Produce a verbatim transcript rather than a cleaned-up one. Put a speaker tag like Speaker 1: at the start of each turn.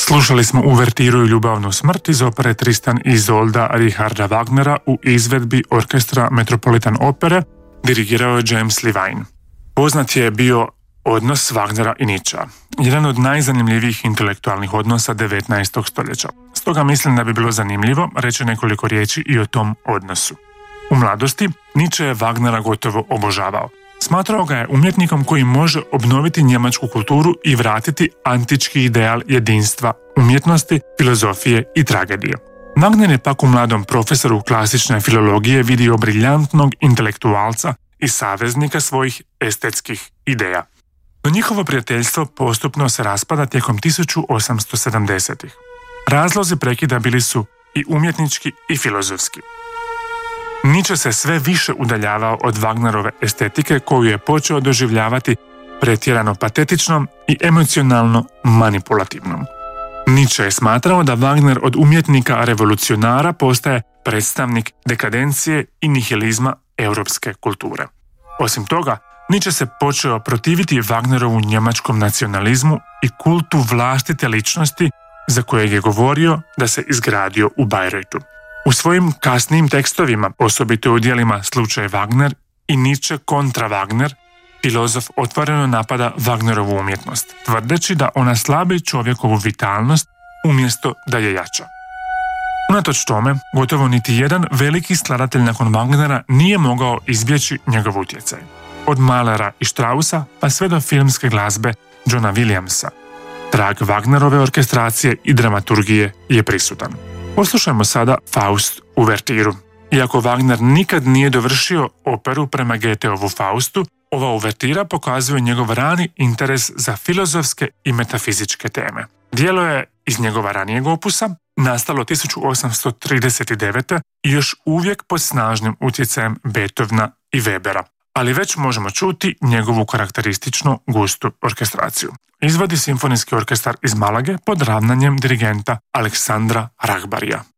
Speaker 1: Slušali smo uvertiru i ljubavnu smrt iz opere Tristan i Izolda Richarda Wagnera u izvedbi orkestra Metropolitan Opere, dirigirao je James Levine. Poznat je bio odnos Wagnera i Nietzschea, jedan od najzanimljivijih intelektualnih odnosa devetnaestog stoljeća. Stoga mislim da bi bilo zanimljivo reći nekoliko riječi i o tom odnosu. U mladosti Nietzsche je Wagnera gotovo obožavao. Smatrao ga je umjetnikom koji može obnoviti njemačku kulturu i vratiti antički ideal jedinstva, umjetnosti, filozofije i tragedije. Wagner je pak u mladom profesoru klasične filologije vidio briljantnog intelektualca i saveznika svojih estetskih ideja. No njihovo prijateljstvo postupno se raspada tijekom tisuću osamsto sedamdesetih. Razlozi prekida bili su i umjetnički i filozofski. Nietzsche se sve više udaljavao od Wagnerove estetike koju je počeo doživljavati pretjerano patetičnom i emocionalno manipulativnom. Nietzsche je smatrao da Wagner od umjetnika revolucionara postaje predstavnik dekadencije i nihilizma europske kulture. Osim toga, Nietzsche se počeo protiviti Wagnerovu njemačkom nacionalizmu i kultu vlastite ličnosti za kojeg je govorio da se izgradio u Bayreuthu. U svojim kasnijim tekstovima, osobito u djelima Slučaj Wagner i Nietzsche kontra Wagner, filozof otvoreno napada Wagnerovu umjetnost, tvrdeći da ona slabi čovjekovu vitalnost umjesto da je jača. Unatoč tome, gotovo niti jedan veliki skladatelj nakon Wagnera nije mogao izbjeći njegov utjecaj. Od Mahlera i Straussa pa sve do filmske glazbe Johna Williamsa. Trag Wagnerove orkestracije i dramaturgije je prisutan. Poslušajmo sada Faust uvertiru. Iako Wagner nikad nije dovršio operu prema Goetheovu Faustu, ova uvertira pokazuje njegov rani interes za filozofske i metafizičke teme. Djelo je iz njegova ranijeg opusa, nastalo tisuću osamsto trideset devete i još uvijek pod snažnim utjecajem Beethovena i Webera, ali već možemo čuti njegovu karakterističnu gustu orkestraciju. Izvodi simfonijski orkestar iz Malage pod ravnanjem dirigenta Aleksandra Rahbarija.